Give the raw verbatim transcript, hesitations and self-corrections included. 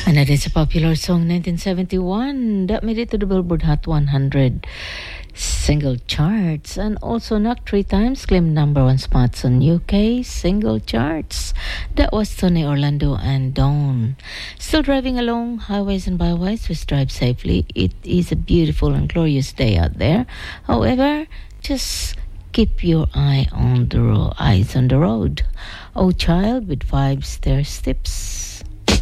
And that is a popular song, nineteen seventy-one, that made it to the Billboard Hot one hundred single charts and also knocked three times, claimed number one spots on U K single charts. That was Tony Orlando and Dawn. Still driving along highways and byways, we drive safely. It is a beautiful and glorious day out there. However, just keep your eye on the road, eyes on the road. Oh, child with five stair steps.